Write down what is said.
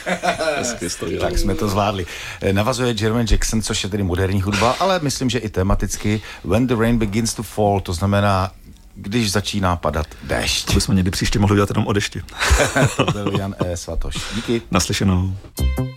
Tak jsme to zvládli. Navazuje Jermaine Jackson, což je tedy moderní hudba, ale myslím, že i tematicky When the Rain Begins to Fall, to znamená, když začíná padat déšť. To bychom někdy příště mohli udělat jenom o dešti. To byl Jan E. Svatoš. Díky. Naslyšenou.